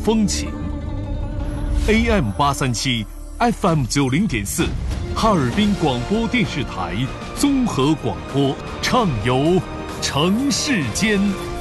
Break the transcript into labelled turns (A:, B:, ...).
A: 风情。AM837，FM90.4，哈尔滨广播电视台综合广播，畅游城市间。